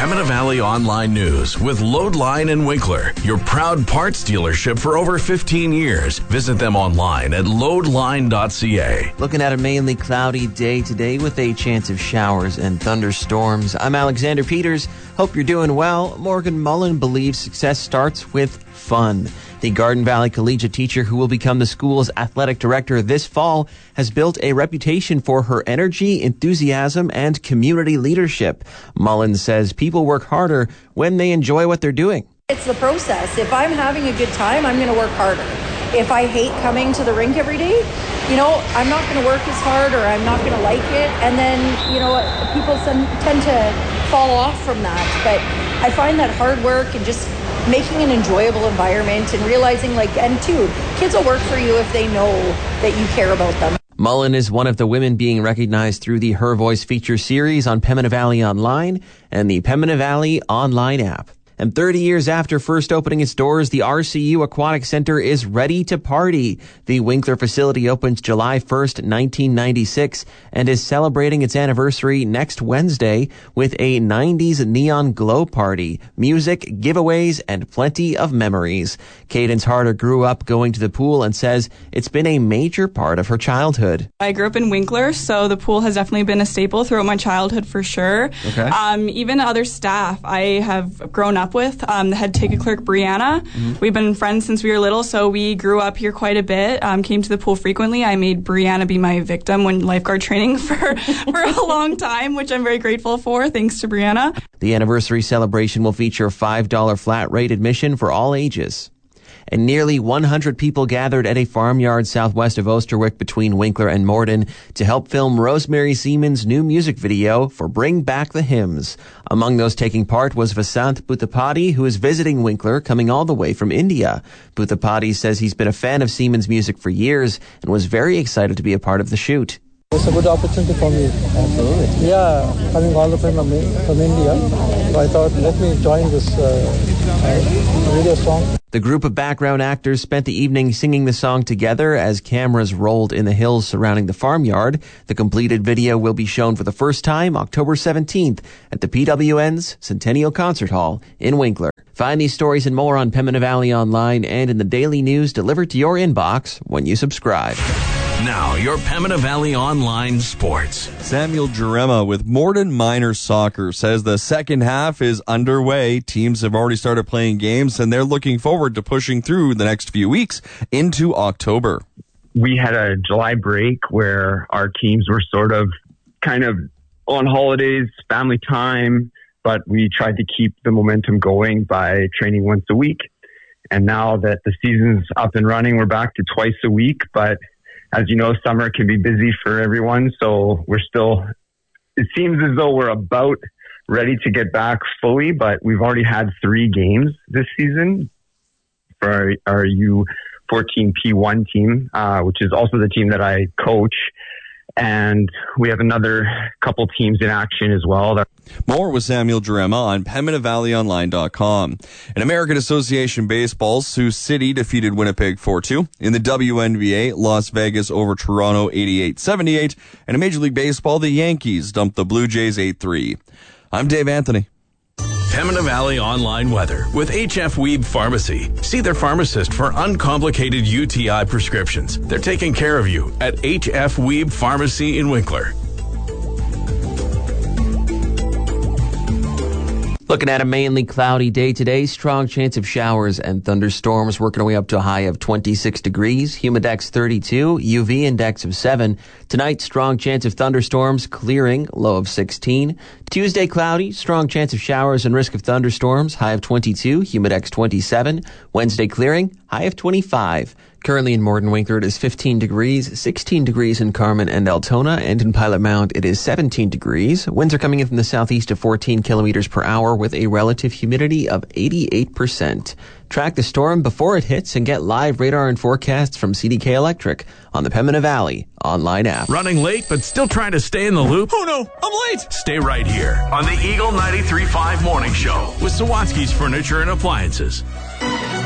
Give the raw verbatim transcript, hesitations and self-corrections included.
Pembina Valley Online News with Loadline and Winkler, your proud parts dealership for over fifteen years. Visit them online at loadline dot c a. Looking at a mainly cloudy day today with a chance of showers and thunderstorms. I'm Alexander Peters. Hope you're doing well. Morgan Mullen believes success starts with fun. The Garden Valley Collegiate teacher who will become the school's athletic director this fall has built a reputation for her energy, enthusiasm, and community leadership. Mullen says people work harder when they enjoy what they're doing. It's the process. If I'm having a good time, I'm going to work harder. If I hate coming to the rink every day, you know, I'm not going to work as hard or I'm not going to like it. And then, you know, people tend to fall off from that. But I find that hard work and just making an enjoyable environment and realizing, like, and two, kids will work for you if they know that you care about them. Mullen is one of the women being recognized through the Her Voice feature series on Pembina Valley Online and the Pembina Valley Online app. And thirty years after first opening its doors, the R C U Aquatic Center is ready to party. The Winkler facility opens July first, nineteen ninety-six, and is celebrating its anniversary next Wednesday with a nineties neon glow party, music, giveaways, and plenty of memories. Cadence Harder grew up going to the pool and says it's been a major part of her childhood. I grew up in Winkler, so the pool has definitely been a staple throughout my childhood for sure. Okay. Um, even other staff I have grown up with, um, the head ticket clerk Brianna. Mm-hmm. We've been friends since we were little, so we grew up here quite a bit, um, came to the pool frequently. I made Brianna be my victim when lifeguard training for, for a long time, which I'm very grateful for, thanks to Brianna. The anniversary celebration will feature a five dollars flat rate admission for all ages. And nearly one hundred people gathered at a farmyard southwest of Osterwick between Winkler and Morden to help film Rosemary Seaman's new music video for Bring Back the Hymns. Among those taking part was Vasant Bhuthapati, who is visiting Winkler, coming all the way from India. Bhuthapati says he's been a fan of Seaman's music for years and was very excited to be a part of the shoot. It's a good opportunity for me. Absolutely. Yeah, coming all the way from, from India. So I thought, let me join this uh, video song. The group of background actors spent the evening singing the song together as cameras rolled in the hills surrounding the farmyard. The completed video will be shown for the first time October seventeenth at the P W N's Centennial Concert Hall in Winkler. Find these stories and more on Pembina Valley Online and in the daily news delivered to your inbox when you subscribe. Now, your Pembina Valley Online Sports. Samuel Jarema with Morden Minor Soccer says the second half is underway. Teams have already started playing games, and they're looking forward to pushing through the next few weeks into October. We had a July break where our teams were sort of kind of on holidays, family time, but we tried to keep the momentum going by training once a week. And now that the season's up and running, we're back to twice a week, but as you know, summer can be busy for everyone, so we're still, it seems as though we're about ready to get back fully, but we've already had three games this season for our, our U fourteen P one team, uh, which is also the team that I coach. And we have another couple teams in action as well. More with Samuel Jarema on Pembina Valley Online dot com. In American Association Baseball, Sioux City defeated Winnipeg four two. In the W N B A, Las Vegas over Toronto eighty-eight seventy-eight. And in Major League Baseball, the Yankees dumped the Blue Jays eight three. I'm Dave Anthony. Pembina Valley Online Weather with H F Weeb Pharmacy. See their pharmacist for uncomplicated U T I prescriptions. They're taking care of you at H F Weeb Pharmacy in Winkler. Looking at a mainly cloudy day today, strong chance of showers and thunderstorms, working our way up to a high of twenty-six degrees, humidex thirty-two, U V index of seven. Tonight, strong chance of thunderstorms, clearing, low of sixteen. Tuesday, cloudy, strong chance of showers and risk of thunderstorms, high of twenty-two, humidex twenty-seven. Wednesday, clearing, high of twenty-five. Currently in Morden Winkler, it is fifteen degrees, sixteen degrees in Carmen and Altona, and in Pilot Mound, it is seventeen degrees. Winds are coming in from the southeast at fourteen kilometers per hour with a relative humidity of eighty-eight percent. Track the storm before it hits and get live radar and forecasts from C D K Electric on the Pembina Valley Online app. Running late, but still trying to stay in the loop? Oh no, I'm late! Stay right here on the Eagle ninety-three point five Morning Show with Sawatsky's Furniture and Appliances.